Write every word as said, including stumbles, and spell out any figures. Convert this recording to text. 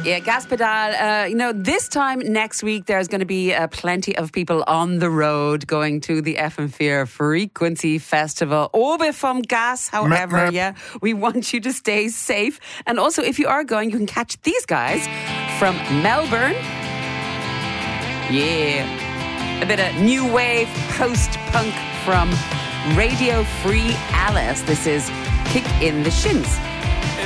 Yeah, Gaspedal. Uh, you know, this time next week, there's going to be uh, plenty of people on the road going to the F M Fear Frequency Festival. Obe vom Gas, however, Merp, merp. yeah, we want you to stay safe. And also, if you are going, you can catch these guys from Melbourne. Yeah. A bit of new wave post-punk from Radio Free Alice. This is Kick in the Shins.